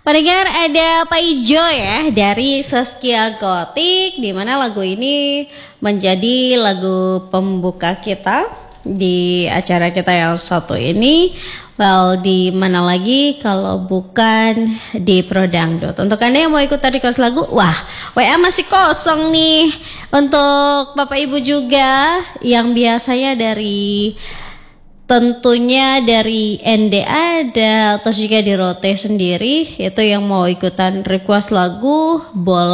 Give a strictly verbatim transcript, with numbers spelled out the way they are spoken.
Pendengar, ada Pak Ijo ya dari Saskia Gotik, di mana lagu ini menjadi lagu pembuka kita di acara kita yang satu ini. Well, di mana lagi kalau bukan di Prodangdut. Untuk Anda yang mau ikutan request lagu, wah, W A masih kosong nih. Untuk Bapak Ibu juga yang biasanya dari tentunya dari N D ada atau juga di Rote sendiri, itu yang mau ikutan request lagu boleh